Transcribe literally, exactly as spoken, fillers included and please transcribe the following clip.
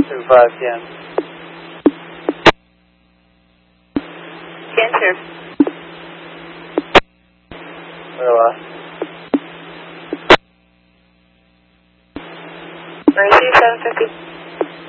two five ten. Cancer. Where Mercy seven fifty.